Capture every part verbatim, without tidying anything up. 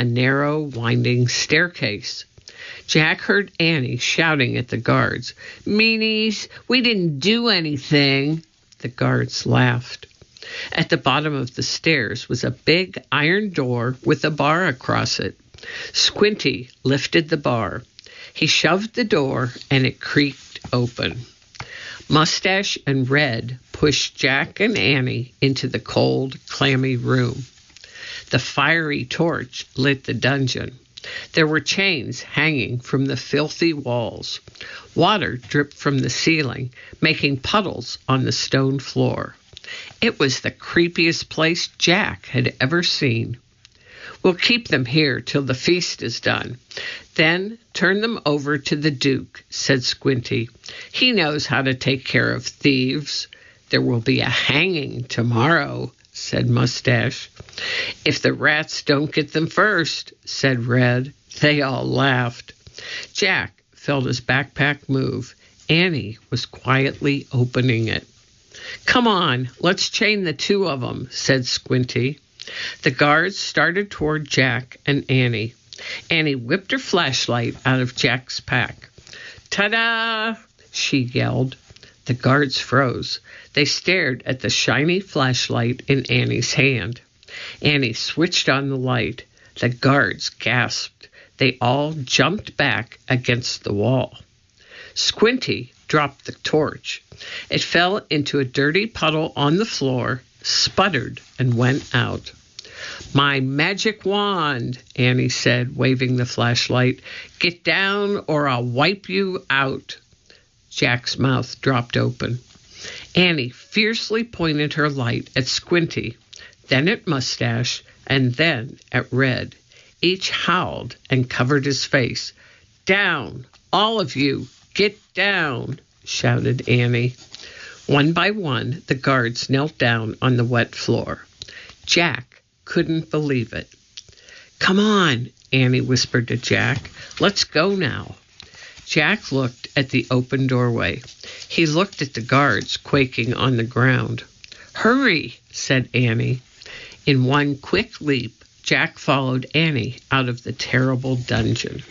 a narrow, winding staircase. Jack heard Annie shouting at the guards, "Meanies, we didn't do anything." The guards laughed. At the bottom of the stairs was a big iron door with a bar across it. Squinty lifted the bar. He shoved the door, and it creaked open. Mustache and Red pushed Jack and Annie into the cold, clammy room. The fiery torch lit the dungeon. There were chains hanging from the filthy walls. Water dripped from the ceiling, making puddles on the stone floor. It was the creepiest place Jack had ever seen. "We'll keep them here till the feast is done. Then turn them over to the Duke," said Squinty. "He knows how to take care of thieves." "There will be a hanging tomorrow," said Mustache. "If the rats don't get them first," said Red. They all laughed. Jack felt his backpack move. Annie was quietly opening it. "Come on, let's chain the two of them," said Squinty. The guards started toward Jack and Annie. Annie whipped her flashlight out of Jack's pack. "Ta-da!" she yelled. The guards froze. They stared at the shiny flashlight in Annie's hand. Annie switched on the light. The guards gasped. They all jumped back against the wall. Squinty dropped the torch. It fell into a dirty puddle on the floor, sputtered, and went out. "My magic wand," Annie said, waving the flashlight. "Get down or I'll wipe you out." Jack's mouth dropped open. Annie fiercely pointed her light at Squinty, then at Mustache, and then at Red. Each howled and covered his face. "Down, all of you, get down," shouted Annie. One by one, the guards knelt down on the wet floor. Jack couldn't believe it. "Come on," Annie whispered to Jack. "Let's go now." Jack looked at the open doorway. He looked at the guards quaking on the ground. "Hurry," said Annie. In one quick leap, Jack followed Annie out of the terrible dungeon.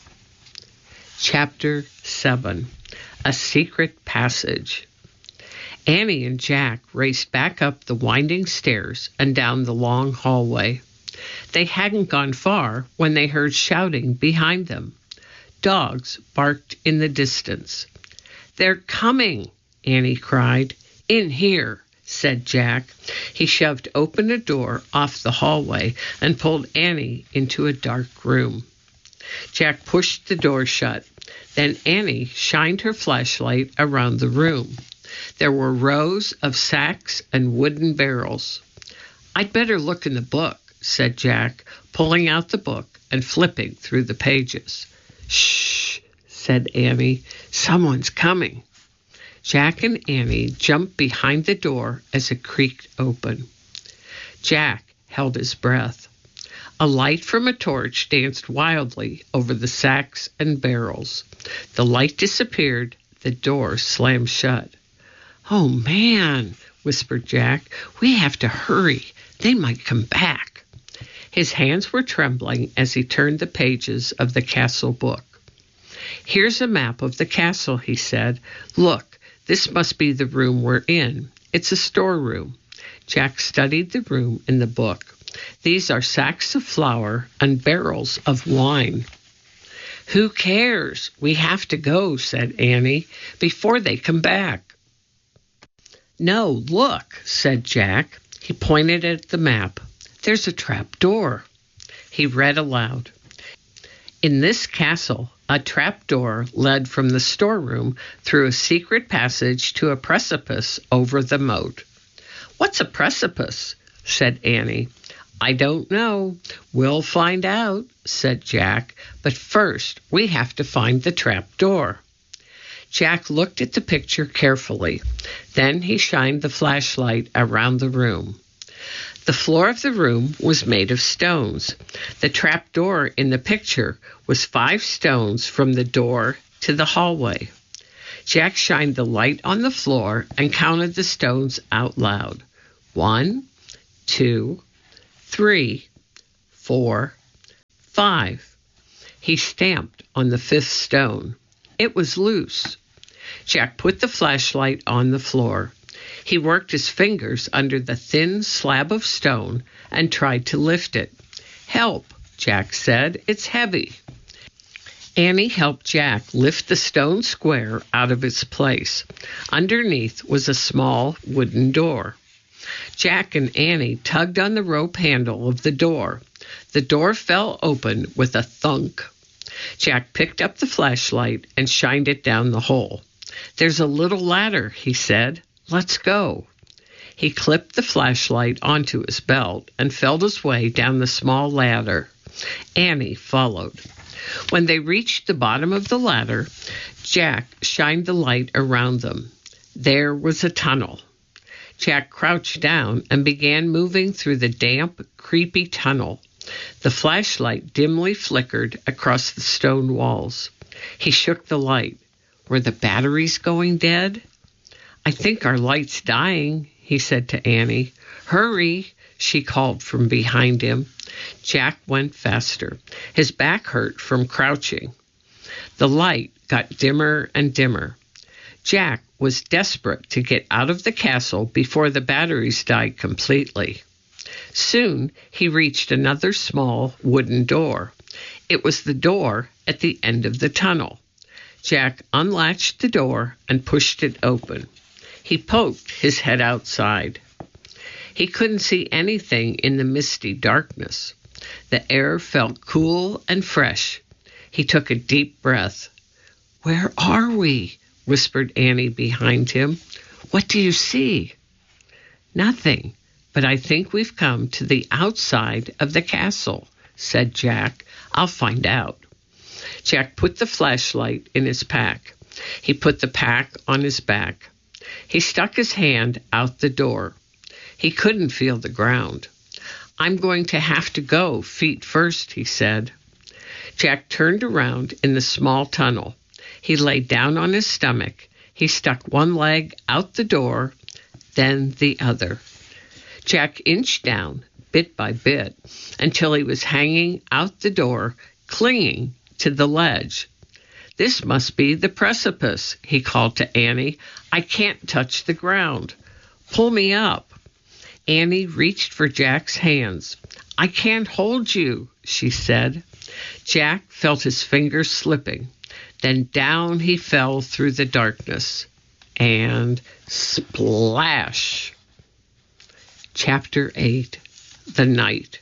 Chapter seven. A Secret Passage. Annie and Jack raced back up the winding stairs and down the long hallway. They hadn't gone far when they heard shouting behind them. Dogs barked in the distance. "They're coming," Annie cried. "In here," said Jack. He shoved open a door off the hallway and pulled Annie into a dark room. Jack pushed the door shut. Then Annie shined her flashlight around the room. There were rows of sacks and wooden barrels. "I'd better look in the book," said Jack, pulling out the book and flipping through the pages. "Shh," said Annie. "Someone's coming." Jack and Annie jumped behind the door as it creaked open. Jack held his breath. A light from a torch danced wildly over the sacks and barrels. The light disappeared. The door slammed shut. "Oh, man," whispered Jack. "We have to hurry. They might come back." His hands were trembling as he turned the pages of the castle book. "Here's a map of the castle," he said. "Look, this must be the room we're in. It's a storeroom." Jack studied the room in the book. "These are sacks of flour and barrels of wine." "Who cares? We have to go," said Annie, "before they come back." "No, look," said Jack. He pointed at the map. "There's a trap door." He read aloud. "In this castle, a trap door led from the storeroom through a secret passage to a precipice over the moat." "What's a precipice?" said Annie. "I don't know. We'll find out," said Jack. "But first, we have to find the trap door." Jack looked at the picture carefully. Then he shined the flashlight around the room. The floor of the room was made of stones. The trap door in the picture was five stones from the door to the hallway. Jack shined the light on the floor and counted the stones out loud. One, two, three, four, Five. He stamped on the fifth stone. It was loose. Jack put the flashlight on the floor. He worked his fingers under the thin slab of stone and tried to lift it. "Help," Jack said. "It's heavy." Annie helped Jack lift the stone square out of its place. Underneath was a small wooden door. Jack and Annie tugged on the rope handle of the door. The door fell open with a thunk. Jack picked up the flashlight and shined it down the hole. "There's a little ladder," he said. "Let's go." He clipped the flashlight onto his belt and felt his way down the small ladder. Annie followed. When they reached the bottom of the ladder, Jack shined the light around them. There was a tunnel. Jack crouched down and began moving through the damp, creepy tunnel. The flashlight dimly flickered across the stone walls. He shook the light. Were the batteries going dead? "I think our light's dying," he said to Annie. "Hurry," she called from behind him. Jack went faster. His back hurt from crouching. The light got dimmer and dimmer. Jack was desperate to get out of the castle before the batteries died completely. Soon he reached another small wooden door. It was the door at the end of the tunnel. Jack unlatched the door and pushed it open. He poked his head outside. He couldn't see anything in the misty darkness. The air felt cool and fresh. He took a deep breath. "Where are we?" whispered Annie behind him. "What do you see?" "Nothing, but I think we've come to the outside of the castle," said Jack. "I'll find out." Jack put the flashlight in his pack. He put the pack on his back. He stuck his hand out the door. He couldn't feel the ground. "I'm going to have to go feet first," he said. Jack turned around in the small tunnel. He lay down on his stomach. He stuck one leg out the door, then the other. Jack inched down, bit by bit, until he was hanging out the door, clinging to the ledge. "This must be the precipice," he called to Annie. "I can't touch the ground. Pull me up." Annie reached for Jack's hands. "I can't hold you," she said. Jack felt his fingers slipping. Then down he fell through the darkness. And splash! Chapter eight. The Night.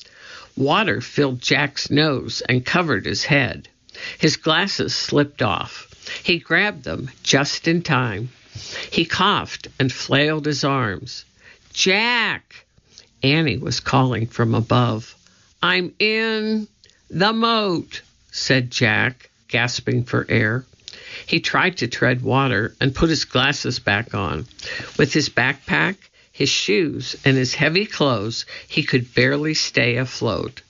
Water filled Jack's nose and covered his head. His glasses slipped off. He grabbed them just in time. He coughed and flailed his arms. "Jack!" Annie was calling from above. "I'm in the moat," said Jack, gasping for air. He tried to tread water and put his glasses back on. With his backpack, his shoes, and his heavy clothes, he could barely stay afloat.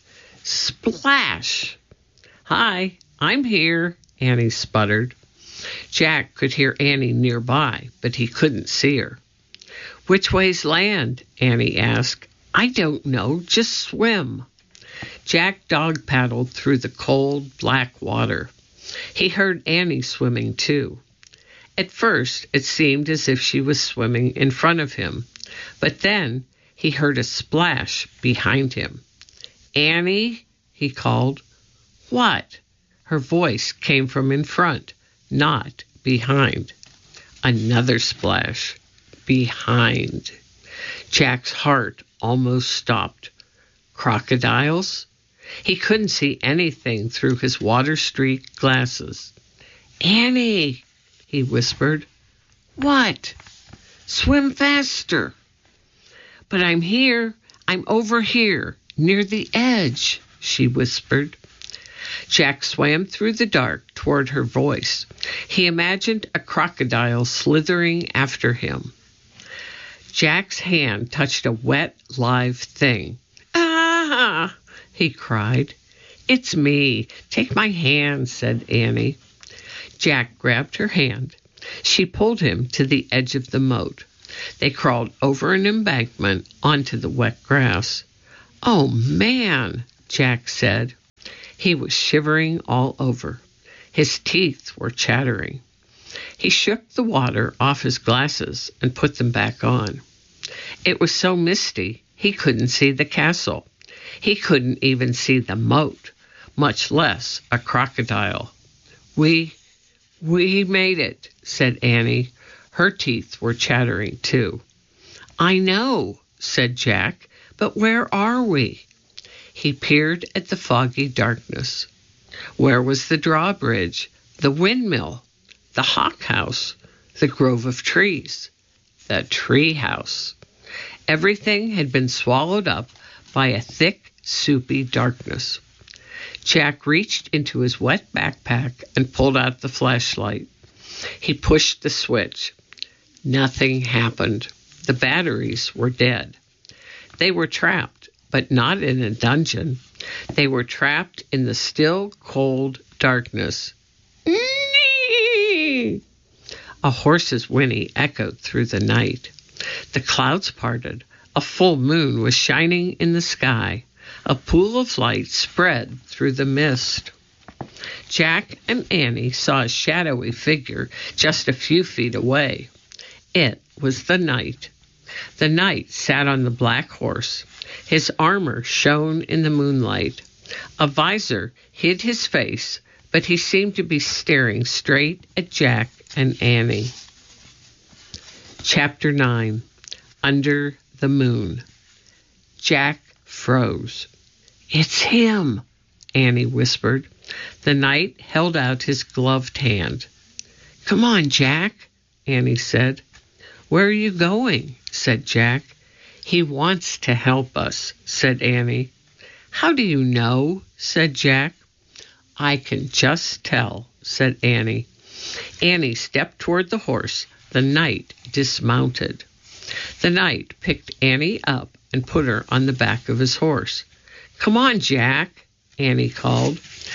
Splash! "Hi, I'm here," Annie sputtered. Jack could hear Annie nearby, but he couldn't see her. "Which way's land?" Annie asked. "I don't know. Just swim." Jack dog-paddled through the cold, black water. He heard Annie swimming, too. At first, it seemed as if she was swimming in front of him, but then he heard a splash behind him. "Annie," he called. "What?" Her voice came from in front, not behind. Another splash. Behind. Jack's heart almost stopped. Crocodiles? He couldn't see anything through his water-streaked glasses. "Annie," he whispered. "What?" "Swim faster." "But I'm here. I'm over here, near the edge," she whispered. Jack swam through the dark toward her voice. He imagined a crocodile slithering after him. Jack's hand touched a wet, live thing. "Ah!" he cried. "It's me. Take my hand," said Annie. Jack grabbed her hand. She pulled him to the edge of the moat. They crawled over an embankment onto the wet grass. "Oh, man," Jack said. He was shivering all over. His teeth were chattering. He shook the water off his glasses and put them back on. It was so misty, he couldn't see the castle. He couldn't even see the moat, much less a crocodile. We, we made it, said Annie. Her teeth were chattering too. I know, said Jack, but where are we? He peered at the foggy darkness. Where was the drawbridge, the windmill, the hawk house, the grove of trees, the tree house? Everything had been swallowed up by a thick, soupy darkness. Jack reached into his wet backpack and pulled out the flashlight. He pushed the switch. Nothing happened. The batteries were dead. They were trapped, but not in a dungeon. They were trapped in the still, cold darkness. Nee! A horse's whinny echoed through the night. The clouds parted. A full moon was shining in the sky. A pool of light spread through the mist. Jack and Annie saw a shadowy figure just a few feet away. It was the knight. The knight sat on the black horse. His armor shone in the moonlight. A visor hid his face, but he seemed to be staring straight at Jack and Annie. Chapter nine. Under the Moon. Jack froze. It's him, Annie whispered. The knight held out his gloved hand. Come on, Jack, Annie said. Where are you going? Said Jack. He wants to help us, said Annie. How do you know? Said Jack. I can just tell, said Annie. Annie stepped toward the horse. The knight dismounted. The knight picked Annie up and put her on the back of his horse. Come on, Jack, Annie called.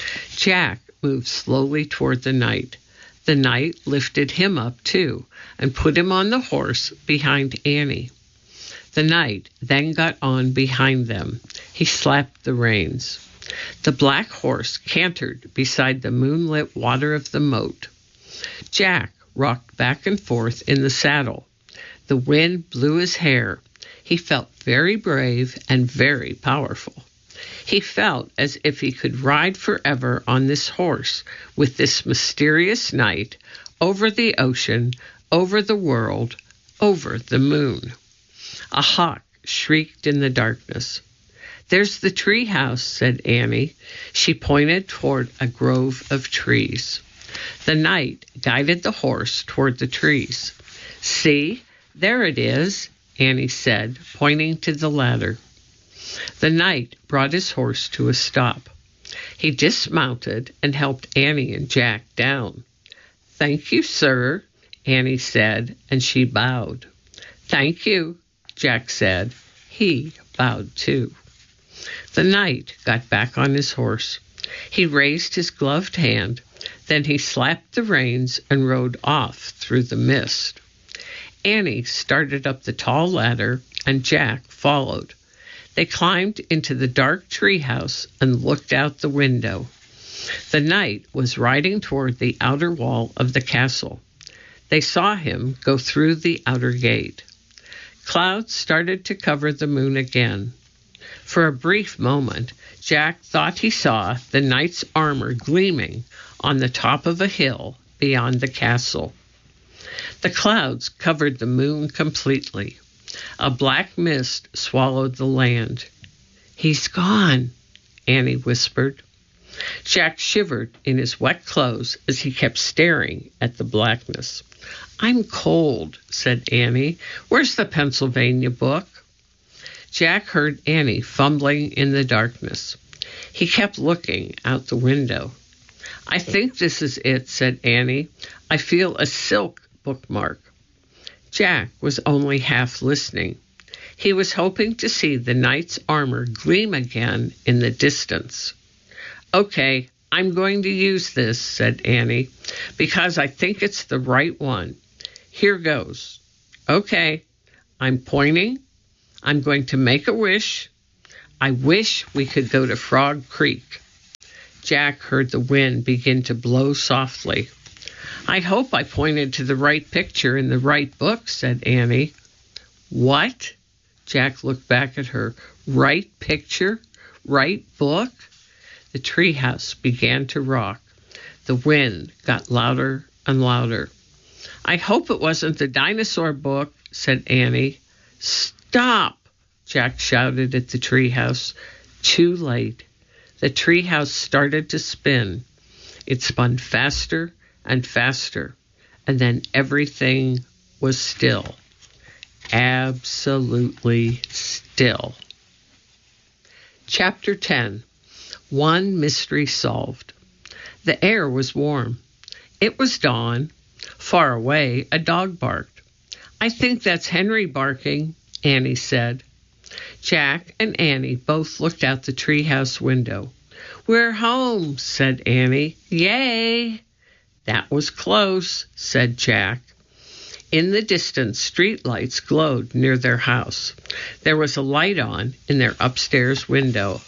Jack moved slowly toward the knight. The knight lifted him up, too, and put him on the horse behind Annie. The knight then got on behind them. He slapped the reins. The black horse cantered beside the moonlit water of the moat. Jack rocked back and forth in the saddle. The wind blew his hair. He felt very brave and very powerful. He felt as if he could ride forever on this horse with this mysterious knight over the ocean, over the world, over the moon. A hawk shrieked in the darkness. There's the tree house, said Annie. She pointed toward a grove of trees. The knight guided the horse toward the trees. See, there it is, Annie said, pointing to the ladder. The knight brought his horse to a stop. He dismounted and helped Annie and Jack down. Thank you, sir, Annie said, and she bowed. Thank you, Jack said. He bowed too. The knight got back on his horse. He raised his gloved hand. Then he slapped the reins and rode off through the mist. Annie started up the tall ladder, and Jack followed. They climbed into the dark treehouse and looked out the window. The knight was riding toward the outer wall of the castle. They saw him go through the outer gate. Clouds started to cover the moon again. For a brief moment, Jack thought he saw the knight's armor gleaming on the top of a hill beyond the castle. The clouds covered the moon completely. A black mist swallowed the land. He's gone, Annie whispered. Jack shivered in his wet clothes as he kept staring at the blackness. I'm cold, said Annie. Where's the Pennsylvania book? Jack heard Annie fumbling in the darkness. He kept looking out the window. I think this is it, said Annie. I feel a silk bookmark. Jack was only half listening. He was hoping to see the knight's armor gleam again in the distance. Okay, I'm going to use this, said Annie, because I think it's the right one. Here goes. Okay, I'm pointing. I'm going to make a wish. I wish we could go to Frog Creek. Jack heard the wind begin to blow softly. "I hope I pointed to the right picture in the right book," said Annie. "What?" Jack looked back at her. "Right picture? Right book?" The treehouse began to rock. The wind got louder and louder. "I hope it wasn't the dinosaur book," said Annie. "Stop!" Jack shouted at the treehouse. Too late. The treehouse started to spin. It spun faster and faster, and then everything was still. Absolutely still. Chapter ten. One Mystery Solved. The air was warm. It was dawn. Far away, a dog barked. "I think that's Henry barking," Annie said. Jack and Annie both looked out the treehouse window. "We're home," said Annie. "Yay!" "That was close," said Jack. In the distance, street lights glowed near their house. There was a light on in their upstairs window.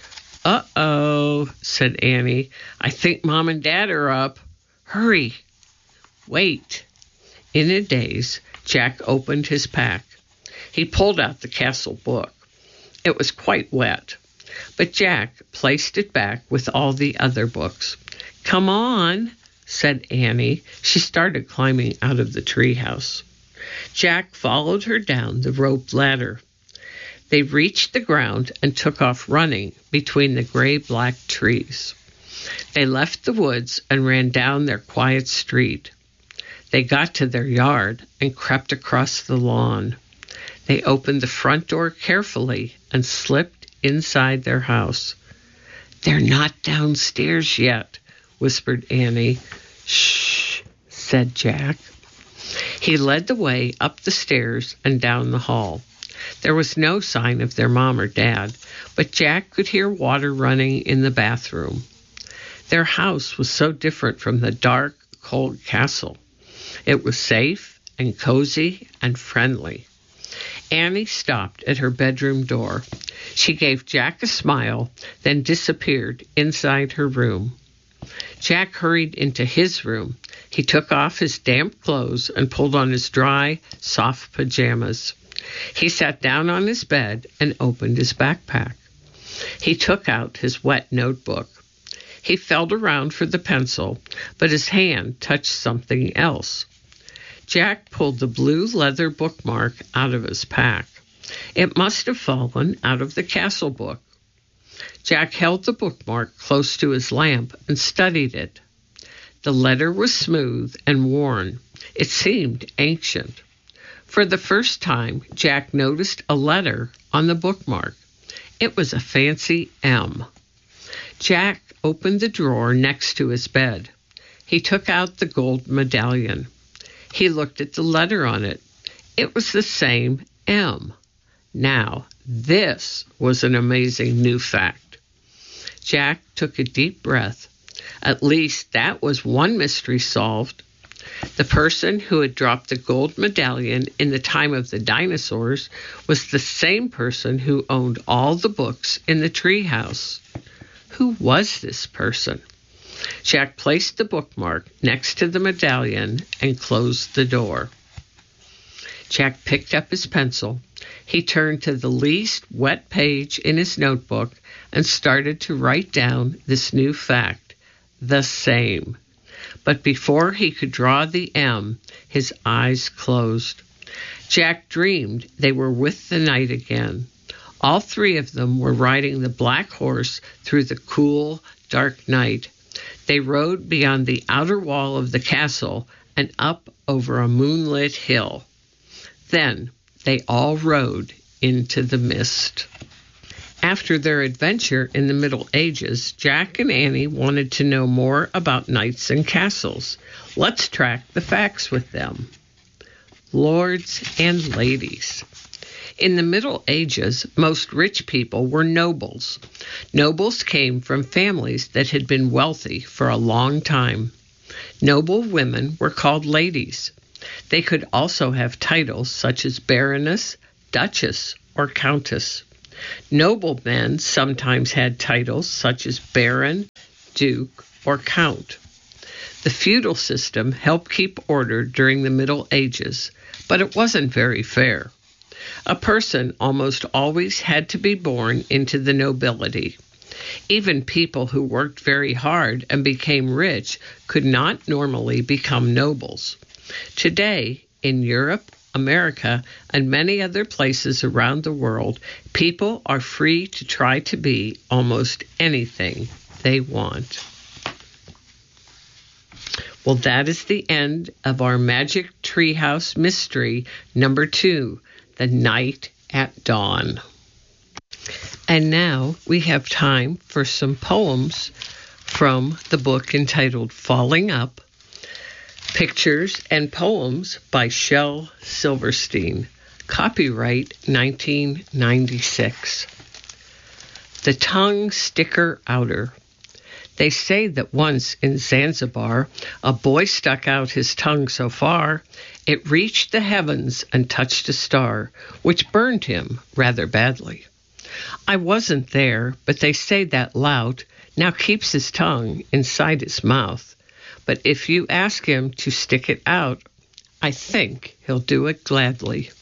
"Uh-oh," said Annie. "I think Mom and Dad are up. Hurry." "Wait." In a daze, Jack opened his pack. He pulled out the castle book. It was quite wet, but Jack placed it back with all the other books. "Come on," said Annie. She started climbing out of the treehouse. Jack followed her down the roped ladder. They reached the ground and took off running between the gray-black trees. They left the woods and ran down their quiet street. They got to their yard and crept across the lawn. They opened the front door carefully and slipped inside their house. "They're not downstairs yet," whispered Annie. "Shh," said Jack. He led the way up the stairs and down the hall. There was no sign of their mom or dad, but Jack could hear water running in the bathroom. Their house was so different from the dark, cold castle. It was safe and cozy and friendly. Annie stopped at her bedroom door. She gave Jack a smile, then disappeared inside her room. Jack hurried into his room. He took off his damp clothes and pulled on his dry, soft pajamas. He sat down on his bed and opened his backpack. He took out his wet notebook. He felt around for the pencil, but his hand touched something else. Jack pulled the blue leather bookmark out of his pack. It must have fallen out of the castle book. Jack held the bookmark close to his lamp and studied it. The letter was smooth and worn. It seemed ancient. For the first time, Jack noticed a letter on the bookmark. It was a fancy M. Jack opened the drawer next to his bed. He took out the gold medallion. He looked at the letter on it. It was the same M. Now, this was an amazing new fact. Jack took a deep breath. At least that was one mystery solved. The person who had dropped the gold medallion in the time of the dinosaurs was the same person who owned all the books in the treehouse. Who was this person? Jack placed the bookmark next to the medallion and closed the door. Jack picked up his pencil. He turned to the least wet page in his notebook and started to write down this new fact, the same. But before he could draw the M, his eyes closed. Jack dreamed they were with the night again. All three of them were riding the black horse through the cool, dark night. They rode beyond the outer wall of the castle and up over a moonlit hill. Then they all rode into the mist. After their adventure in the Middle Ages, Jack and Annie wanted to know more about knights and castles. Let's track the facts with them. Lords and ladies. In the Middle Ages, most rich people were nobles. Nobles came from families that had been wealthy for a long time. Noble women were called ladies. They could also have titles such as baroness, duchess, or countess. Noble men sometimes had titles such as baron, duke, or count. The feudal system helped keep order during the Middle Ages, but it wasn't very fair. A person almost always had to be born into the nobility. Even people who worked very hard and became rich could not normally become nobles. Today, in Europe, America, and many other places around the world, people are free to try to be almost anything they want. Well, that is the end of our Magic Treehouse Mystery number two, The Night at Dawn. And now we have time for some poems from the book entitled Falling Up, Pictures and Poems by Shel Silverstein. Copyright nineteen ninety-six. The Tongue Sticker Outer. They say that once in Zanzibar, a boy stuck out his tongue so far, it reached the heavens and touched a star, which burned him rather badly. I wasn't there, but they say that lout now keeps his tongue inside his mouth. But if you ask him to stick it out, I think he'll do it gladly.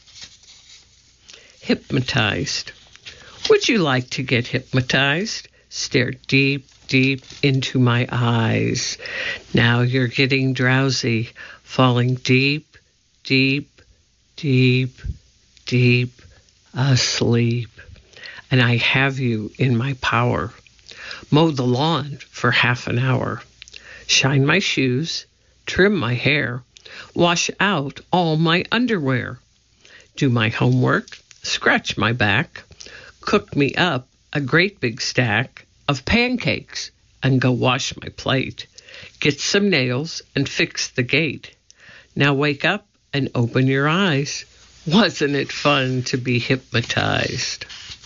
Hypnotized. Would you like to get hypnotized? Stare deep, deep into my eyes. Now you're getting drowsy, falling deep, deep, deep, deep asleep. And I have you in my power. Mow the lawn for half an hour. Shine my shoes, trim my hair, wash out all my underwear. Do my homework, scratch my back, cook me up a great big stack of pancakes and go wash my plate. Get some nails and fix the gate. Now wake up and open your eyes. Wasn't it fun to be hypnotized?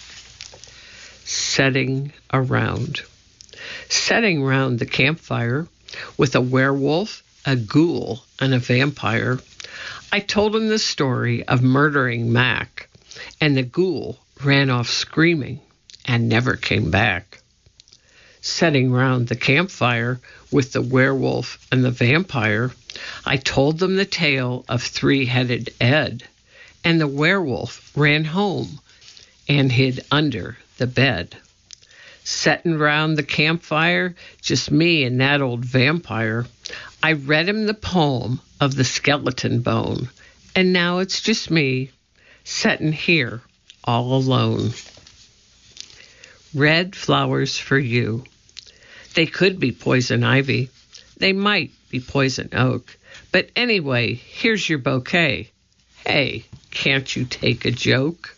Setting around. Setting round the campfire with a werewolf, a ghoul, and a vampire, I told him the story of murdering Mac, and the ghoul ran off screaming and never came back. Setting round the campfire with the werewolf and the vampire, I told them the tale of three-headed Ed, and the werewolf ran home and hid under the bed. Setting round the campfire, just me and that old vampire, I read him the poem of the skeleton bone, and now it's just me, setting here all alone. Red flowers for you. They could be poison ivy. They might be poison oak. But anyway, here's your bouquet. Hey, can't you take a joke?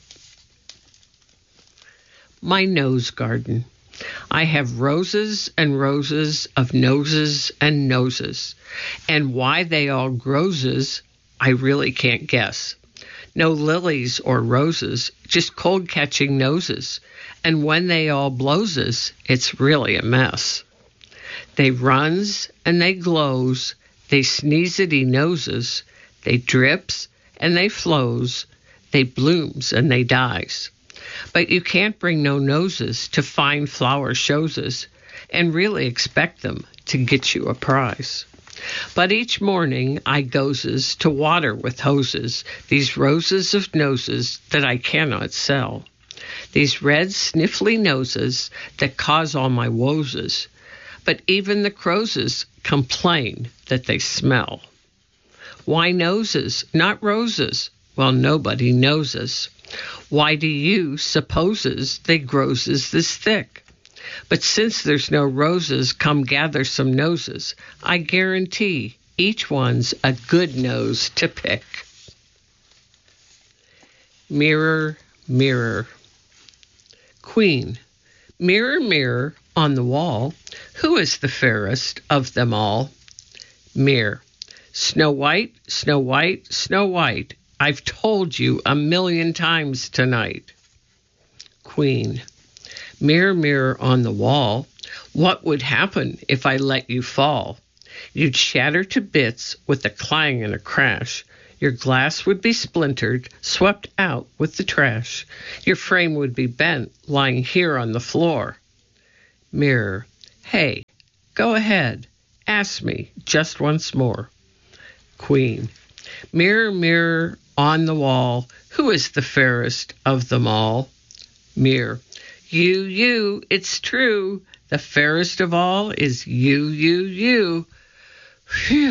My nose garden. I have roses and roses of noses and noses. And why they all groses, I really can't guess. No lilies or roses, just cold-catching noses. And when they all blowses, it's really a mess. They runs and they glows, they sneezity noses, they drips and they flows, they blooms and they dies. But you can't bring no noses to fine flower showses and really expect them to get you a prize. But each morning I goes to water with hoses these roses of noses that I cannot sell. These red sniffly noses that cause all my woses. But even the crowses complain that they smell. Why noses, not roses? Well, nobody knows us. Why do you supposes they groses this thick? But since there's no roses, come gather some noses. I guarantee each one's a good nose to pick. Mirror, mirror. Queen. Mirror, mirror on the wall, who is the fairest of them all? Mirror. Snow White, Snow White, Snow White, I've told you a million times tonight. Queen. Mirror, mirror on the wall, what would happen if I let you fall? You'd shatter to bits with a clang and a crash. Your glass would be splintered, swept out with the trash. Your frame would be bent, lying here on the floor. Mirror. Hey, Go ahead. Ask me just once more. Queen. Mirror, mirror on the wall, who is the fairest of them all? Mirror. You, you, it's true. The fairest of all is you, you, you. Phew.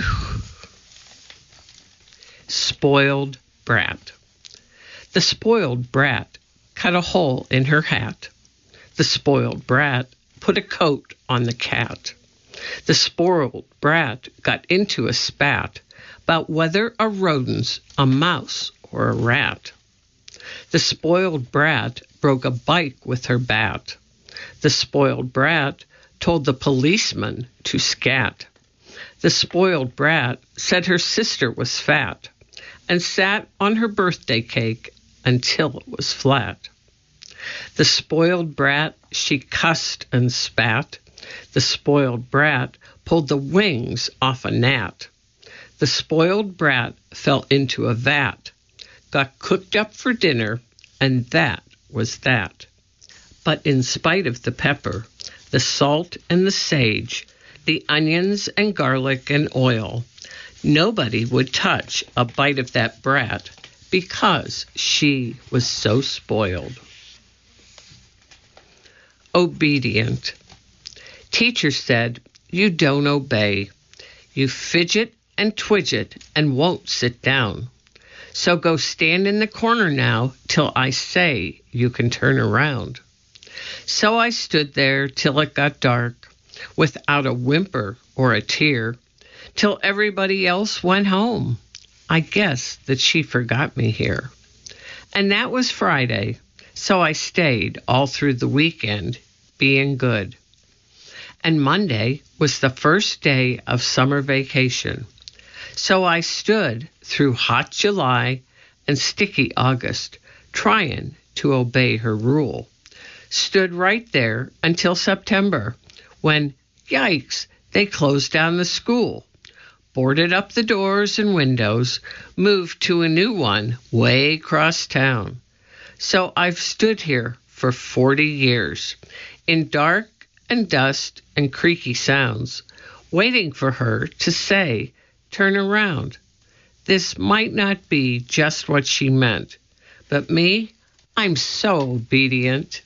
Spoiled brat. The spoiled brat cut a hole in her hat. The spoiled brat put a coat on the cat. The spoiled brat got into a spat about whether a rodent's a mouse or a rat. The spoiled brat broke a bike with her bat. The spoiled brat told the policeman to scat. The spoiled brat said her sister was fat and sat on her birthday cake until it was flat. The spoiled brat, she cussed and spat. The spoiled brat pulled the wings off a gnat. The spoiled brat fell into a vat, got cooked up for dinner, and that was that. But in spite of the pepper, the salt and the sage, the onions and garlic and oil, nobody would touch a bite of that brat because she was so spoiled. Obedient. Teacher said, you don't obey. You fidget and twidget and won't sit down. So go stand in the corner now till I say you can turn around. So I stood there till it got dark, without a whimper or a tear, till everybody else went home. I guess that she forgot me here. And that was Friday, so I stayed all through the weekend, being good. And Monday was the first day of summer vacation. So I stood through hot July and sticky August, trying to obey her rule. Stood right there until September, when, yikes, they closed down the school, boarded up the doors and windows, moved to a new one way across town. So I've stood here for forty years, in dark and dust and creaky sounds, waiting for her to say, turn around. This might not be just what she meant, but me, I'm so obedient.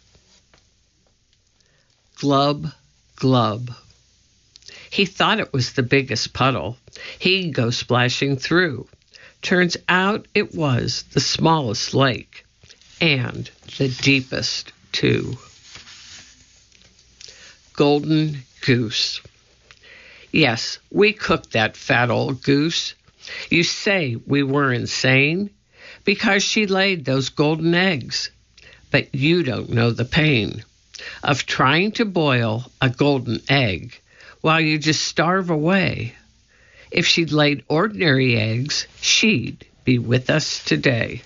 Glub, glub. He thought it was the biggest puddle. He'd go splashing through. Turns out it was the smallest lake, and the deepest, too. Golden goose. Yes, we cooked that fat old goose. You say we were insane because she laid those golden eggs. But you don't know the pain of trying to boil a golden egg while you just starve away. If she'd laid ordinary eggs, she'd be with us today.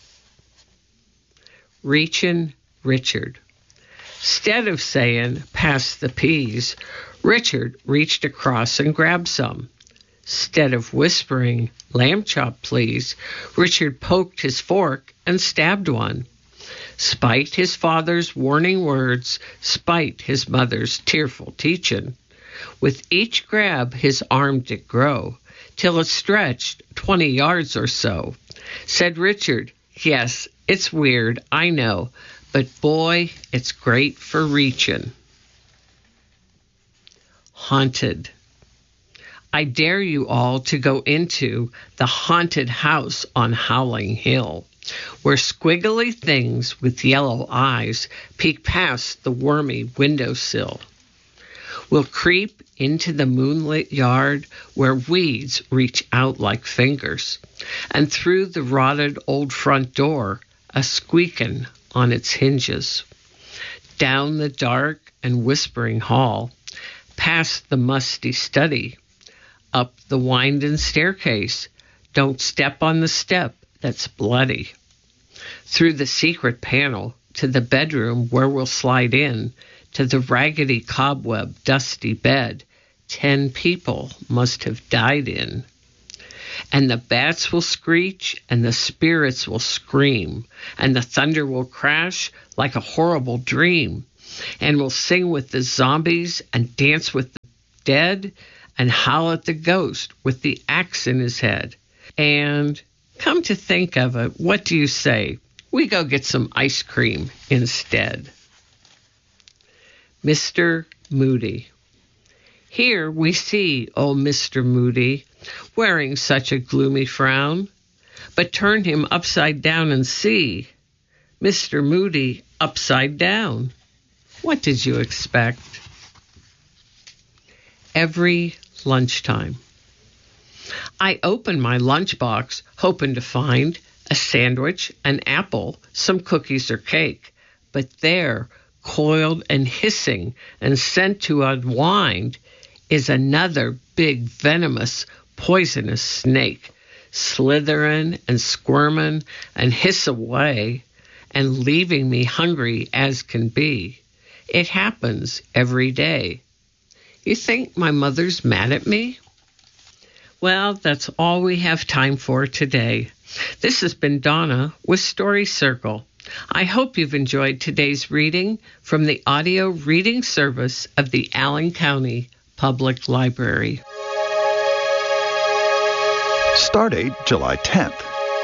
Reachin' Richard. Instead of saying, pass the peas, Richard reached across and grabbed some. Instead of whispering, lamb chop please, Richard poked his fork and stabbed one. Spite his father's warning words, spite his mother's tearful teaching, with each grab his arm did grow, till it stretched twenty yards or so. Said Richard, yes, it's weird, I know, but boy, it's great for reaching. Haunted. I dare you all to go into the haunted house on Howling Hill, where squiggly things with yellow eyes peek past the wormy windowsill. We'll creep into the moonlit yard where weeds reach out like fingers, and through the rotted old front door, a squeakin' on its hinges. Down the dark and whispering hall, past the musty study, up the winding staircase, don't step on the step that's bloody. Through the secret panel to the bedroom where we'll slide in, to the raggedy cobweb dusty bed ten people must have died in. And the bats will screech, and the spirits will scream, and the thunder will crash like a horrible dream, and we'll sing with the zombies and dance with the dead and howl at the ghost with the axe in his head. And come to think of it, what do you say? We go get some ice cream instead. Mister Moody. Here we see old Mister Moody wearing such a gloomy frown, but turn him upside down and see Mister Moody upside down. What did you expect? Every lunchtime, I open my lunchbox hoping to find a sandwich, an apple, some cookies or cake, but there, coiled and hissing and sent to unwind, is another big, venomous, poisonous snake, slithering and squirming and hiss away and leaving me hungry as can be. It happens every day. You think my mother's mad at me? Well, that's all we have time for today. This has been Donna with Story Circle. I hope you've enjoyed today's reading from the audio reading service of the Allen County Public Library. Stardate July tenth.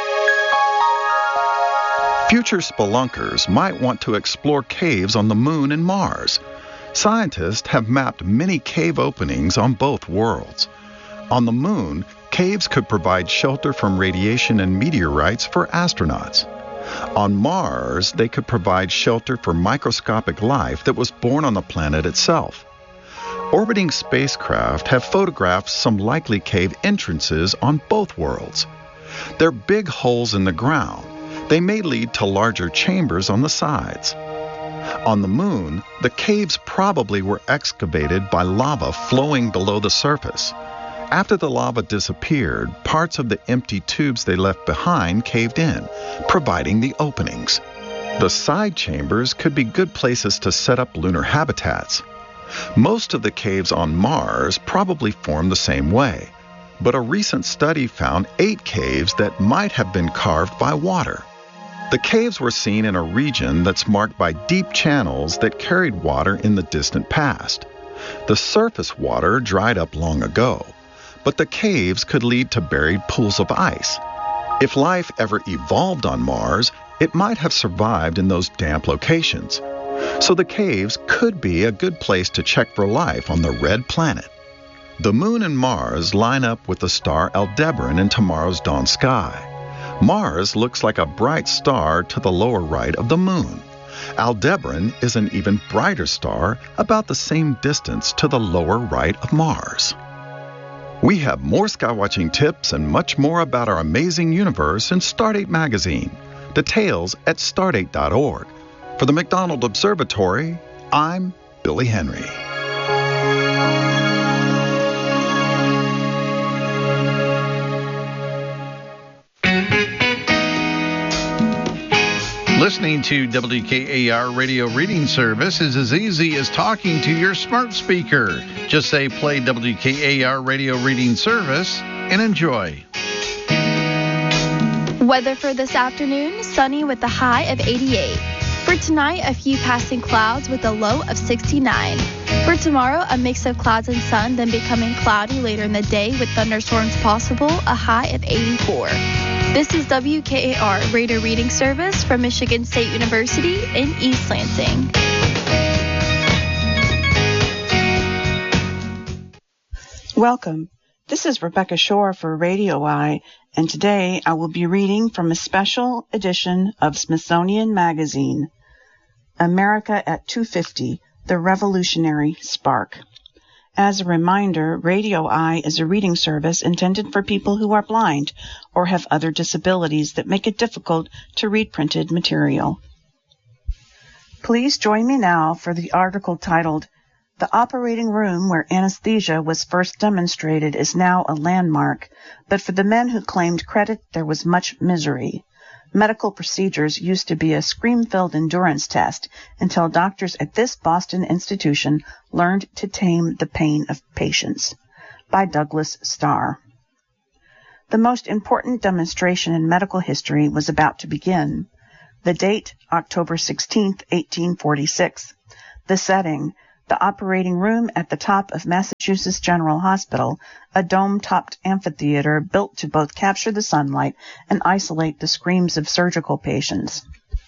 Future spelunkers might want to explore caves on the Moon and Mars. Scientists have mapped many cave openings on both worlds. On the Moon, caves could provide shelter from radiation and meteorites for astronauts. On Mars, they could provide shelter for microscopic life that was born on the planet itself. Orbiting spacecraft have photographed some likely cave entrances on both worlds. They're big holes in the ground. They may lead to larger chambers on the sides. On the Moon, the caves probably were excavated by lava flowing below the surface. After the lava disappeared, parts of the empty tubes they left behind caved in, providing the openings. The side chambers could be good places to set up lunar habitats. Most of the caves on Mars probably formed the same way, but a recent study found eight caves that might have been carved by water. The caves were seen in a region that's marked by deep channels that carried water in the distant past. The surface water dried up long ago, but the caves could lead to buried pools of ice. If life ever evolved on Mars, it might have survived in those damp locations. So the caves could be a good place to check for life on the red planet. The Moon and Mars line up with the star Aldebaran in tomorrow's dawn sky. Mars looks like a bright star to the lower right of the Moon. Aldebaran is an even brighter star about the same distance to the lower right of Mars. We have more skywatching tips and much more about our amazing universe in Stardate magazine. Details at stardate dot org. For the McDonald Observatory, I'm Billy Henry. Listening to W K A R Radio Reading Service is as easy as talking to your smart speaker. Just say play W K A R Radio Reading Service and enjoy. Weather for this afternoon, sunny with a high of eighty-eight. For tonight, a few passing clouds with a low of sixty-nine. For tomorrow, a mix of clouds and sun, then becoming cloudy later in the day with thunderstorms possible, a high of eighty-four. This is W K A R Radio Reading Service from Michigan State University in East Lansing. Welcome. This is Rebecca Shore for Radio Eye, and today I will be reading from a special edition of Smithsonian Magazine, America at two fifty, The Revolutionary Spark. As a reminder, Radio Eye is a reading service intended for people who are blind or have other disabilities that make it difficult to read printed material. Please join me now for the article titled, "The operating room where anesthesia was first demonstrated is now a landmark, but for the men who claimed credit there was much misery. Medical procedures used to be a scream-filled endurance test until doctors at this Boston institution learned to tame the pain of patients." By Douglas Starr. The most important demonstration in medical history was about to begin. The date, October sixteenth, eighteen forty-six. The setting, The operating room at the top of Massachusetts General Hospital, a dome-topped amphitheater built to both capture the sunlight and isolate the screams of surgical patients.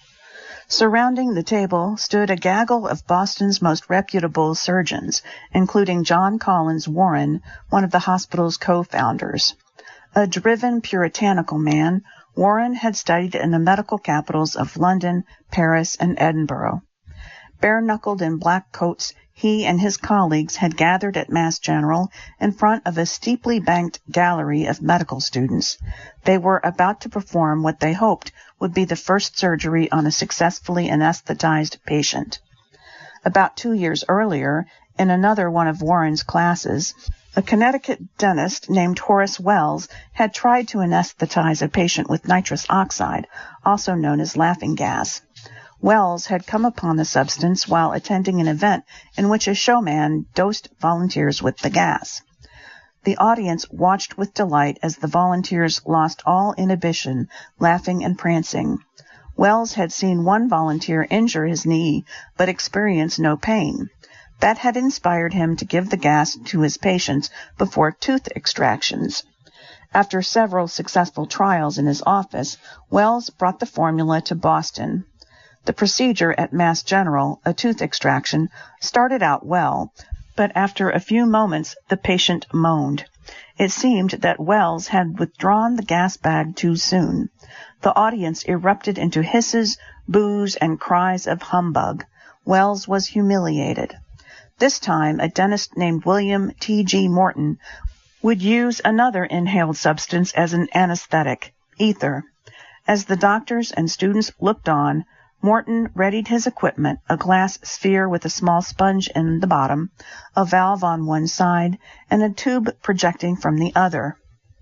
Surrounding the table stood a gaggle of Boston's most reputable surgeons, including John Collins Warren, one of the hospital's co-founders. A driven, puritanical man, Warren had studied in the medical capitals of London, Paris, and Edinburgh. Bare-knuckled in black coats, he and his colleagues had gathered at Mass General in front of a steeply banked gallery of medical students. They were about to perform what they hoped would be the first surgery on a successfully anesthetized patient. About two years earlier, in another one of Warren's classes, a Connecticut dentist named Horace Wells had tried to anesthetize a patient with nitrous oxide, also known as laughing gas. Wells had come upon the substance while attending an event in which a showman dosed volunteers with the gas. The audience watched with delight as the volunteers lost all inhibition, laughing and prancing. Wells had seen one volunteer injure his knee, but experience no pain. That had inspired him to give the gas to his patients before tooth extractions. After several successful trials in his office, Wells brought the formula to Boston. The procedure at Mass General, a tooth extraction, started out well, but after a few moments the patient moaned. It seemed that Wells had withdrawn the gas bag too soon. The audience erupted into hisses, boos, and cries of humbug. Wells was humiliated. This time, a dentist named William T G Morton would use another inhaled substance as an anesthetic, ether. As the doctors and students looked on, Morton readied his equipment, a glass sphere with a small sponge in the bottom, a valve on one side, and a tube projecting from the other.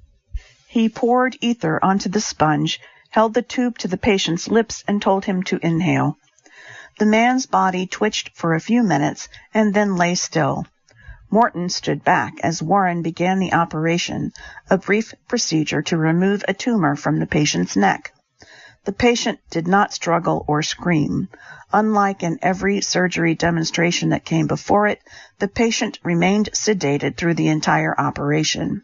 He poured ether onto the sponge, held the tube to the patient's lips, and told him to inhale. The man's body twitched for a few minutes and then lay still. Morton stood back as Warren began the operation, a brief procedure to remove a tumor from the patient's neck. The patient did not struggle or scream. Unlike in every surgery demonstration that came before it, the patient remained sedated through the entire operation.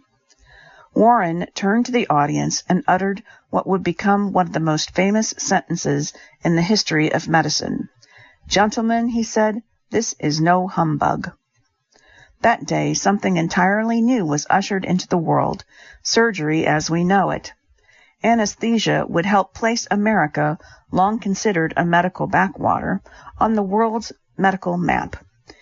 Warren turned to the audience and uttered what would become one of the most famous sentences in the history of medicine. "Gentlemen," he said, "this is no humbug." That day, something entirely new was ushered into the world, surgery as we know it. Anesthesia would help place America, long considered a medical backwater, on the world's medical map.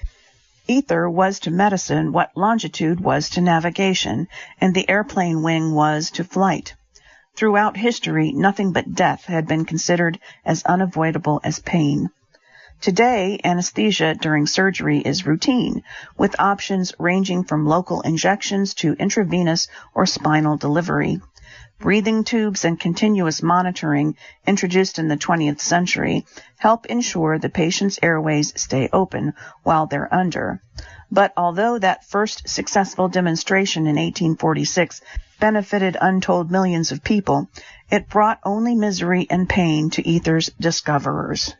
Ether was to medicine what longitude was to navigation, and the airplane wing was to flight. Throughout history, nothing but death had been considered as unavoidable as pain. Today, anesthesia during surgery is routine, with options ranging from local injections to intravenous or spinal delivery. Breathing tubes and continuous monitoring, introduced in the twentieth century, help ensure the patient's airways stay open while they're under. But although that first successful demonstration in eighteen forty-six benefited untold millions of people, it brought only misery and pain to ether's discoverers.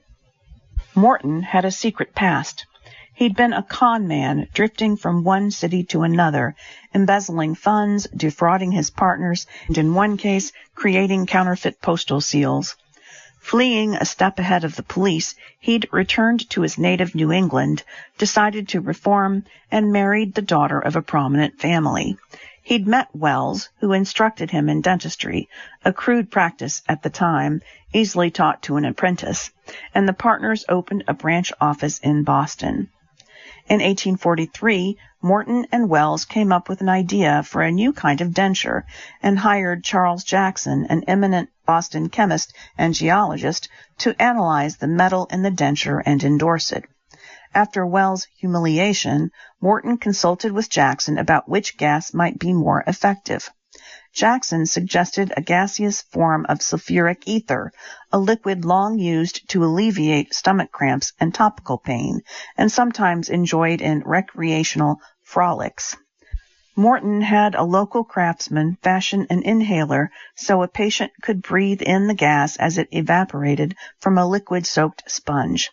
Morton had a secret past. He'd been a con man, drifting from one city to another, embezzling funds, defrauding his partners, and in one case, creating counterfeit postal seals. Fleeing a step ahead of the police, he'd returned to his native New England, decided to reform, and married the daughter of a prominent family. He'd met Wells, who instructed him in dentistry, a crude practice at the time, easily taught to an apprentice, and the partners opened a branch office in Boston. In eighteen forty-three, Morton and Wells came up with an idea for a new kind of denture and hired Charles Jackson, an eminent Boston chemist and geologist, to analyze the metal in the denture and endorse it. After Wells' humiliation, Morton consulted with Jackson about which gas might be more effective. Jackson suggested a gaseous form of sulfuric ether, a liquid long used to alleviate stomach cramps and topical pain, and sometimes enjoyed in recreational frolics. Morton had a local craftsman fashion an inhaler so a patient could breathe in the gas as it evaporated from a liquid-soaked sponge.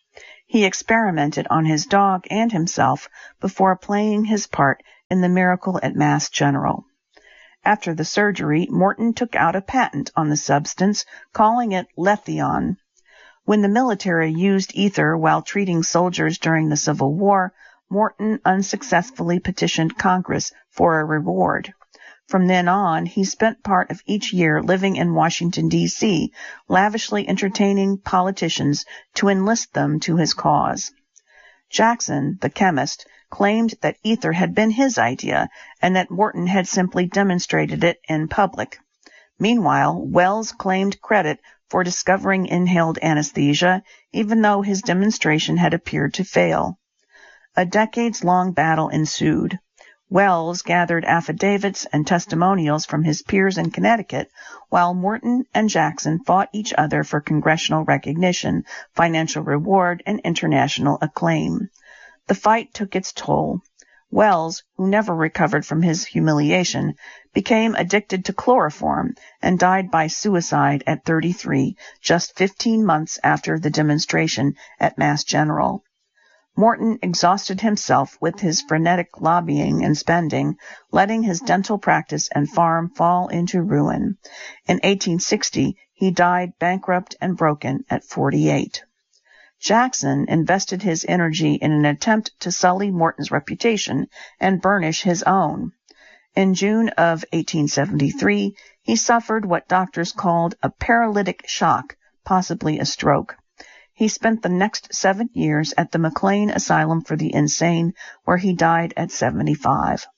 He experimented on his dog and himself before playing his part in the miracle at Mass General. After the surgery, Morton took out a patent on the substance, calling it Letheon. When the military used ether while treating soldiers during the Civil War, Morton unsuccessfully petitioned Congress for a reward. From then on, he spent part of each year living in Washington, D C, lavishly entertaining politicians to enlist them to his cause. Jackson, the chemist, claimed that ether had been his idea and that Morton had simply demonstrated it in public. Meanwhile, Wells claimed credit for discovering inhaled anesthesia, even though his demonstration had appeared to fail. A decades-long battle ensued. Wells gathered affidavits and testimonials from his peers in Connecticut, while Morton and Jackson fought each other for congressional recognition, financial reward, and international acclaim. The fight took its toll. Wells, who never recovered from his humiliation, became addicted to chloroform and died by suicide at thirty-three, just fifteen months after the demonstration at Mass General. Morton exhausted himself with his frenetic lobbying and spending, letting his dental practice and farm fall into ruin. In eighteen sixty, he died bankrupt and broken at forty-eight. Jackson invested his energy in an attempt to sully Morton's reputation and burnish his own. In June of eighteen seventy-three, he suffered what doctors called a paralytic shock, possibly a stroke. He spent the next seven years at the McLean Asylum for the Insane, where he died at seventy-five.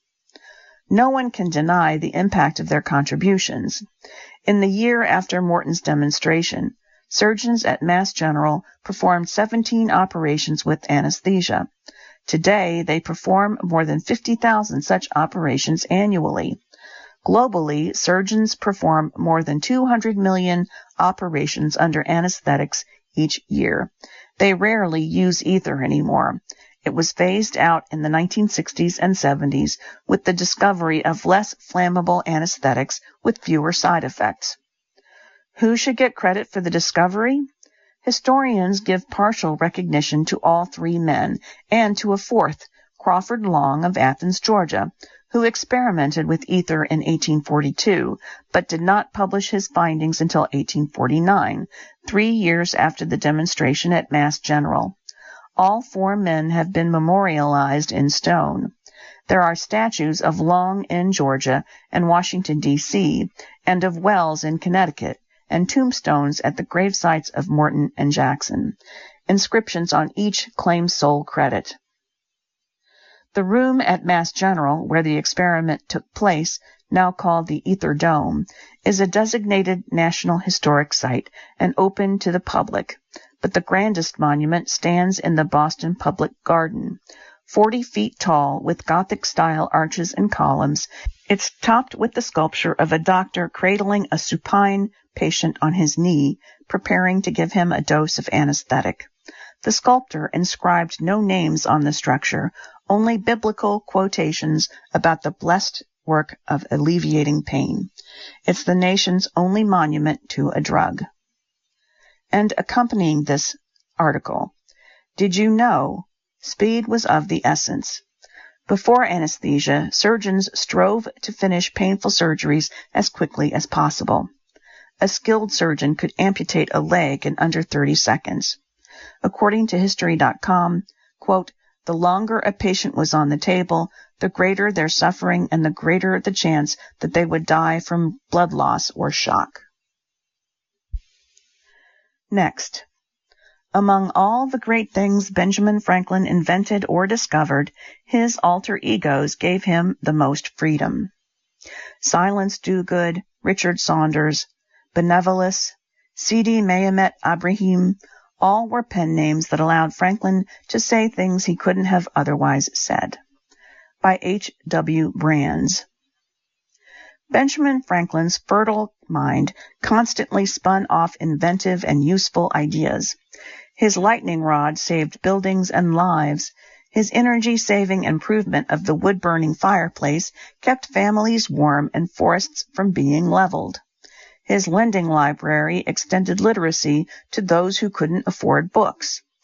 No one can deny the impact of their contributions. In the year after Morton's demonstration, surgeons at Mass General performed seventeen operations with anesthesia. Today, they perform more than fifty thousand such operations annually. Globally, surgeons perform more than two hundred million operations under anesthetics each year. They rarely use ether anymore. It was phased out in the nineteen sixties and seventies with the discovery of less flammable anesthetics with fewer side effects. Who should get credit for the discovery? Historians give partial recognition to all three men and to a fourth, Crawford Long of Athens, Georgia, who experimented with ether in eighteen forty-two, but did not publish his findings until eighteen forty-nine, three years after the demonstration at Mass General. All four men have been memorialized in stone. There are statues of Long in Georgia and Washington, D C, and of Wells in Connecticut, and tombstones at the gravesites of Morton and Jackson. Inscriptions on each claim sole credit. The room at Mass General, where the experiment took place, now called the Ether Dome, is a designated National Historic Site and open to the public, but the grandest monument stands in the Boston Public Garden. Forty feet tall, with Gothic-style arches and columns, it's topped with the sculpture of a doctor cradling a supine patient on his knee, preparing to give him a dose of anesthetic. The sculptor inscribed no names on the structure, only biblical quotations about the blessed work of alleviating pain. It's the nation's only monument to a drug. And accompanying this article, did you know speed was of the essence? Before anesthesia, surgeons strove to finish painful surgeries as quickly as possible. A skilled surgeon could amputate a leg in under thirty seconds. According to History dot com, quote, the longer a patient was on the table, the greater their suffering and the greater the chance that they would die from blood loss or shock. Next, among all the great things Benjamin Franklin invented or discovered, his alter egos gave him the most freedom. Silence Dogood, Richard Saunders, Benevolus, Sidi Mahomet Ibrahim, all were pen names that allowed Franklin to say things he couldn't have otherwise said. By H W Brands. Benjamin Franklin's fertile mind constantly spun off inventive and useful ideas. His lightning rod saved buildings and lives. His energy-saving improvement of the wood-burning fireplace kept families warm and forests from being leveled. His lending library extended literacy to those who couldn't afford books.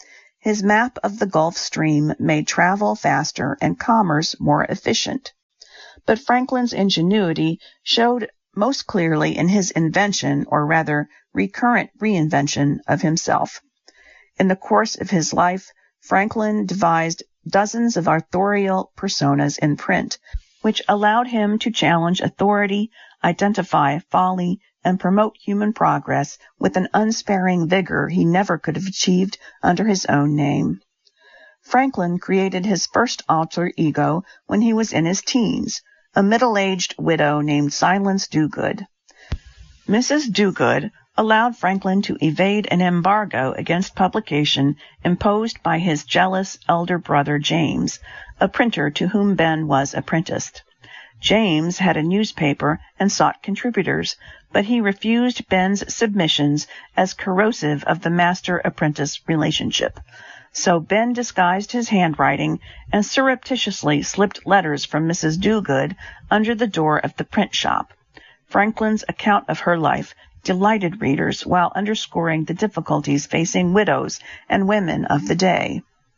his map of the Gulf Stream made travel faster and commerce more efficient. But Franklin's ingenuity showed most clearly in his invention, or rather recurrent reinvention, of himself. In the course of his life, Franklin devised dozens of authorial personas in print, which allowed him to challenge authority, identify folly, and promote human progress with an unsparing vigor he never could have achieved under his own name. Franklin created his first alter ego when he was in his teens, a middle-aged widow named Silence Dogood. Missus Dogood allowed Franklin to evade an embargo against publication imposed by his jealous elder brother James, a printer to whom Ben was apprenticed. James had a newspaper and sought contributors, but he refused Ben's submissions as corrosive of the master-apprentice relationship. So Ben disguised his handwriting and surreptitiously slipped letters from Missus Dogood under the door of the print shop. Franklin's account of her life delighted readers while underscoring the difficulties facing widows and women of the day.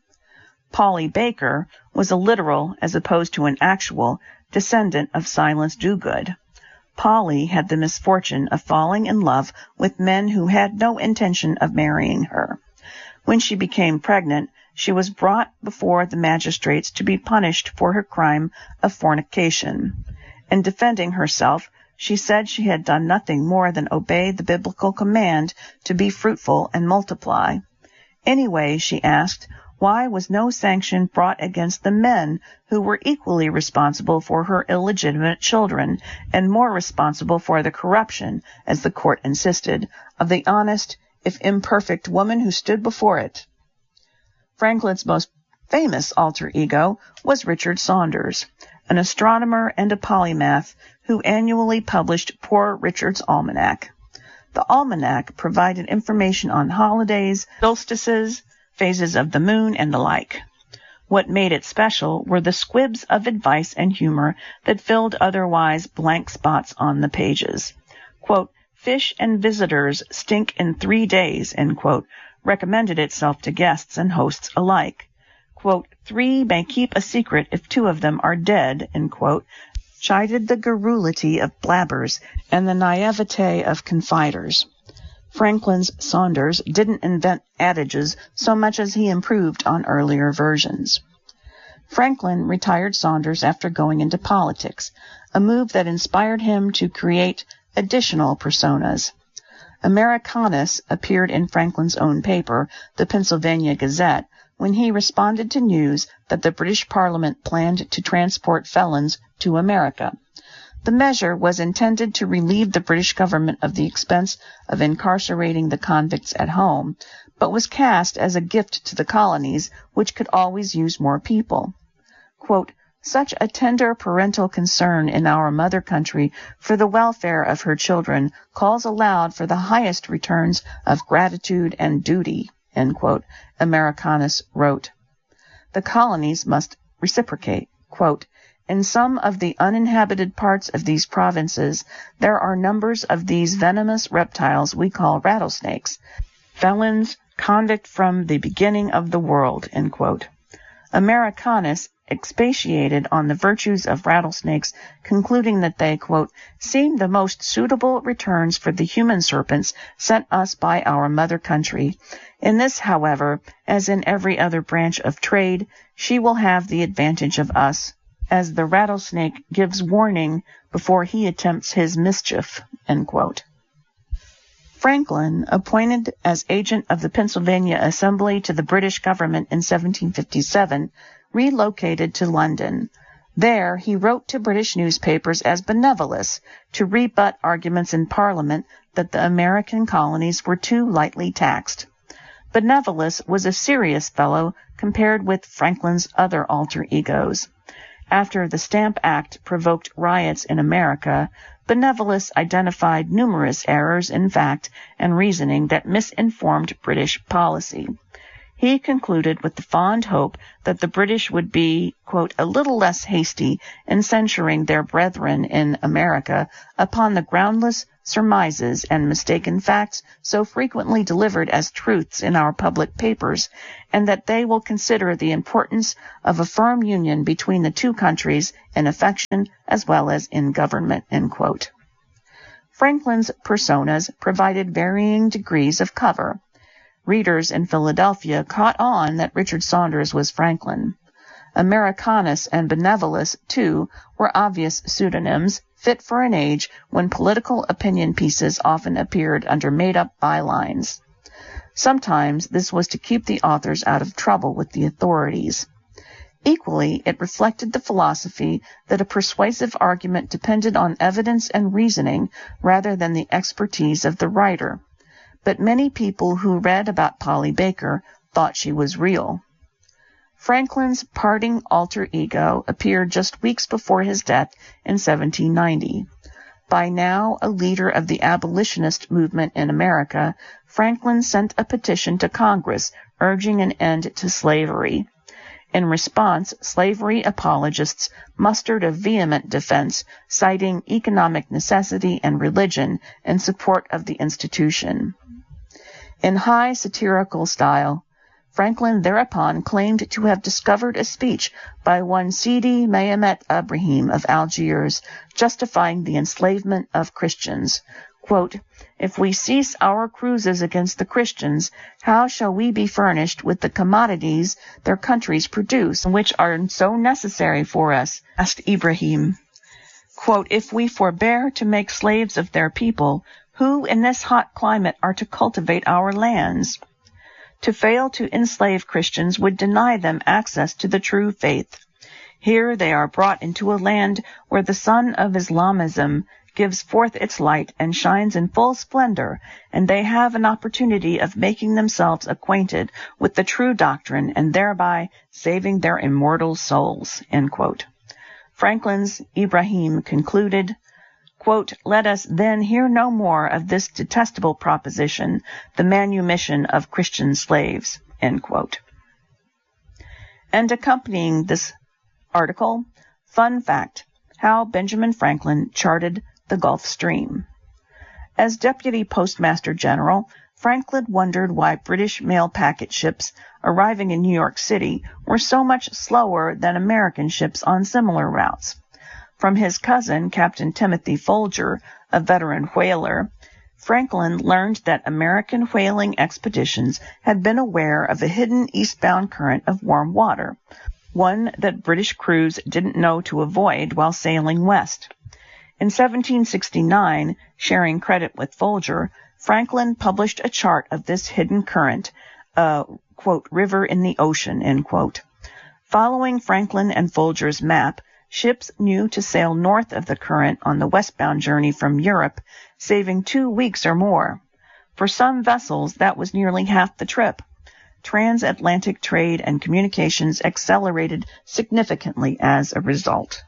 Polly Baker was a literal, as opposed to an actual, descendant of Silence Dogood. Polly had the misfortune of falling in love with men who had no intention of marrying her. When she became pregnant, she was brought before the magistrates to be punished for her crime of fornication. In defending herself, she said she had done nothing more than obey the biblical command to be fruitful and multiply. Anyway, she asked, why was no sanction brought against the men who were equally responsible for her illegitimate children and more responsible for the corruption, as the court insisted, of the honest, if imperfect, woman who stood before it? Franklin's most famous alter ego was Richard Saunders, an astronomer and a polymath who annually published Poor Richard's Almanac. The almanac provided information on holidays, solstices, phases of the moon, and the like. What made it special were the squibs of advice and humor that filled otherwise blank spots on the pages. Quote, "Fish and visitors stink in three days," end quote, recommended itself to guests and hosts alike. Quote, "Three may keep a secret if two of them are dead," end quote, chided the garrulity of blabbers and the naivete of confiders. Franklin's Saunders didn't invent adages so much as he improved on earlier versions. Franklin retired Saunders after going into politics, a move that inspired him to create additional personas. Americanus appeared in Franklin's own paper, the Pennsylvania Gazette, when he responded to news that the British Parliament planned to transport felons to America. The measure was intended to relieve the British government of the expense of incarcerating the convicts at home, but was cast as a gift to the colonies, which could always use more people. Quote, "Such a tender parental concern in our mother country for the welfare of her children calls aloud for the highest returns of gratitude and duty," end quote, Americanus wrote. The colonies must reciprocate. Quote, "In some of the uninhabited parts of these provinces, there are numbers of these venomous reptiles we call rattlesnakes, felons, convict from the beginning of the world," end quote. Americanus expatiated on the virtues of rattlesnakes, concluding that they, quote, "seem the most suitable returns for the human serpents sent us by our mother country. In this, however, as in every other branch of trade, she will have the advantage of us, as the rattlesnake gives warning before he attempts his mischief," end quote. Franklin, appointed as agent of the Pennsylvania Assembly to the British government in seventeen fifty-seven, relocated to London. There he wrote to British newspapers as benevolous to rebut arguments in Parliament that the American colonies were too lightly taxed. Benevolous was a serious fellow compared with Franklin's other alter egos. After the Stamp Act provoked riots in America, Benevolus identified numerous errors in fact and reasoning that misinformed British policy. He concluded with the fond hope that the British would be, quote, a little less hasty in censuring their brethren in America upon the groundless surmises and mistaken facts so frequently delivered as truths in our public papers, and that they will consider the importance of a firm union between the two countries in affection as well as in government, end quote. Franklin's personas provided varying degrees of cover. Readers in Philadelphia caught on that Richard Saunders was Franklin. Americanus and Benevolus, too, were obvious pseudonyms, fit for an age when political opinion pieces often appeared under made-up bylines. Sometimes this was to keep the authors out of trouble with the authorities. Equally, it reflected the philosophy that a persuasive argument depended on evidence and reasoning rather than the expertise of the writer. But many people who read about Polly Baker thought she was real. Franklin's parting alter ego appeared just weeks before his death in seventeen ninety. By now a leader of the abolitionist movement in America, Franklin sent a petition to Congress urging an end to slavery. In response, slavery apologists mustered a vehement defense, citing economic necessity and religion in support of the institution. In high satirical style, Franklin thereupon claimed to have discovered a speech by one Sidi Mahomet Ibrahim of Algiers justifying the enslavement of Christians. Quote, "If we cease our cruises against the Christians, how shall we be furnished with the commodities their countries produce, which are so necessary for us?" asked Ibrahim. Quote, "If we forbear to make slaves of their people, who in this hot climate are to cultivate our lands? To fail to enslave Christians would deny them access to the true faith. Here they are brought into a land where the sun of Islamism gives forth its light and shines in full splendor, and they have an opportunity of making themselves acquainted with the true doctrine and thereby saving their immortal souls." End quote. Franklin's Ibrahim concluded, quote, "Let us then hear no more of this detestable proposition, the manumission of Christian slaves," end quote. And accompanying this article, fun fact, how Benjamin Franklin charted the Gulf Stream. As Deputy Postmaster General, Franklin wondered why British mail packet ships arriving in New York City were so much slower than American ships on similar routes. From his cousin, Captain Timothy Folger, a veteran whaler, Franklin learned that American whaling expeditions had been aware of a hidden eastbound current of warm water, one that British crews didn't know to avoid while sailing west. In seventeen sixty-nine, sharing credit with Folger, Franklin published a chart of this hidden current, a, quote, river in the ocean, end quote. Following Franklin and Folger's map, ships knew to sail north of the current on the westbound journey from Europe, saving two weeks or more. For some vessels, that was nearly half the trip. Transatlantic trade and communications accelerated significantly as a result.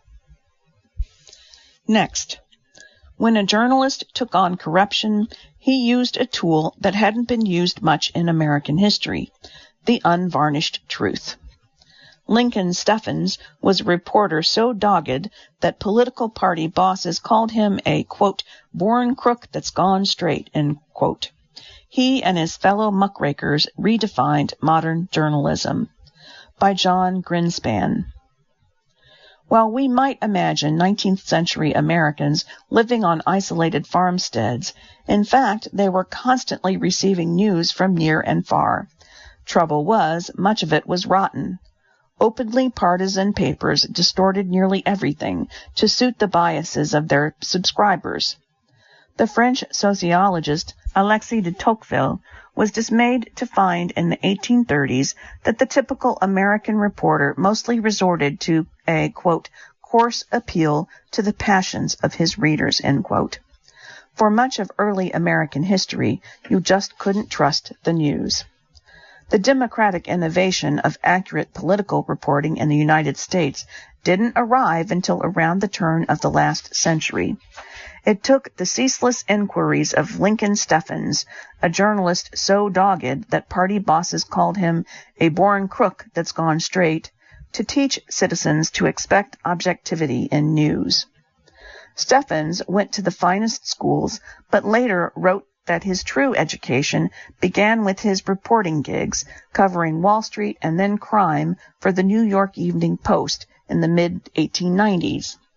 Next, when a journalist took on corruption, he used a tool that hadn't been used much in American history, the unvarnished truth. Lincoln Steffens was a reporter so dogged that political party bosses called him a, quote, born crook that's gone straight, end quote. He and his fellow muckrakers redefined modern journalism. By John Grinspan. While we might imagine nineteenth century Americans living on isolated farmsteads, in fact, they were constantly receiving news from near and far. Trouble was, much of it was rotten. Openly partisan papers distorted nearly everything to suit the biases of their subscribers. The French sociologist Alexis de Tocqueville was dismayed to find in the eighteen thirties that the typical American reporter mostly resorted to a, quote, coarse appeal to the passions of his readers, end quote. For much of early American history, you just couldn't trust the news. The democratic innovation of accurate political reporting in the United States didn't arrive until around the turn of the last century. It took the ceaseless inquiries of Lincoln Steffens, a journalist so dogged that party bosses called him a born crook that's gone straight, to teach citizens to expect objectivity in news. Steffens went to the finest schools, but later wrote that his true education began with his reporting gigs, covering Wall Street and then crime for the New York Evening Post in the mid eighteen nineties.